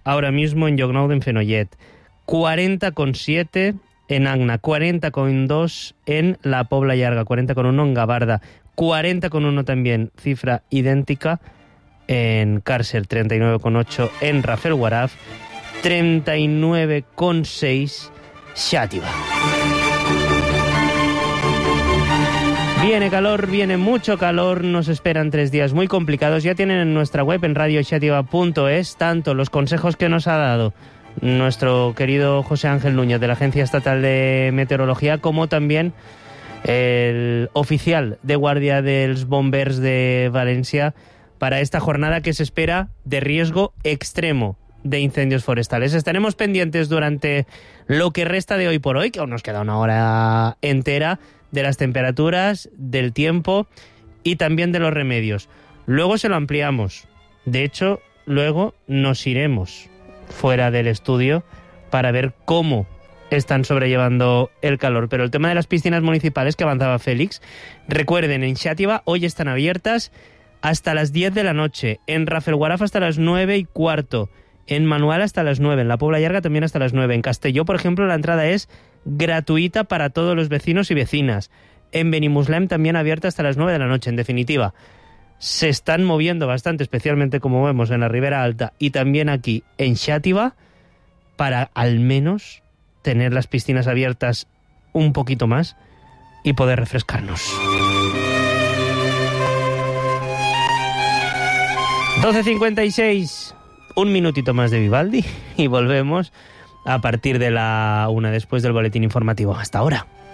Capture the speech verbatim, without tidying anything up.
ahora mismo en Llocnou en Fenollet, cuarenta coma siete en Agna, cuarenta coma dos en la Pobla Llarga, cuarenta coma uno en Gavarda, cuarenta coma uno también, cifra idéntica, en Càrcer, treinta y nueve coma ocho en Rafelguaraf, treinta y nueve coma seis Xàtiva. Viene calor, viene mucho calor, nos esperan tres días muy complicados. Ya tienen en nuestra web, en radio xàtiva punto es, tanto los consejos que nos ha dado nuestro querido José Ángel Núñez de la Agencia Estatal de Meteorología, como también el oficial de guardia dels bombers de Valencia para esta jornada que se espera de riesgo extremo de incendios forestales. Estaremos pendientes durante lo que resta de hoy por hoy, que aún nos queda una hora entera, de las temperaturas, del tiempo y también de los remedios. Luego se lo ampliamos. De hecho, luego nos iremos fuera del estudio para ver cómo están sobrellevando el calor. Pero el tema de las piscinas municipales que avanzaba Félix, recuerden, en Xàtiva hoy están abiertas hasta las diez de la noche, en Rafelguaraf hasta las nueve y cuarto, en Manuel hasta las nueve, en la Pobla Llarga también hasta las nueve, en Castelló, por ejemplo, la entrada es gratuita para todos los vecinos y vecinas, en Benimuslem también abierta hasta las nueve de la noche. En definitiva, se están moviendo bastante, especialmente como vemos en la Ribera Alta y también aquí en Xàtiva, para al menos tener las piscinas abiertas un poquito más y poder refrescarnos. doce cincuenta y seis, un minutito más de Vivaldi y volvemos a partir de la una después del boletín informativo. Hasta ahora.